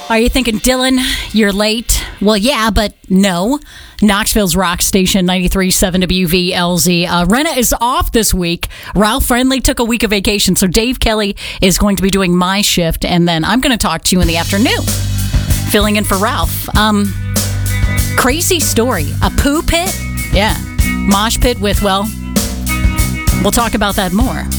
Are you thinking, Dylan, you're late? Well, yeah, but no. Knoxville's Rock Station 93.7 WVLZ. Renna is off this week. Ralph Friendly took a week of vacation, so Dave Kelly is going to be doing my shift, and then I'm going to talk to you in the afternoon, filling in for Ralph. Crazy story. A poo pit? Yeah. Mosh pit with, well, we'll talk about that more.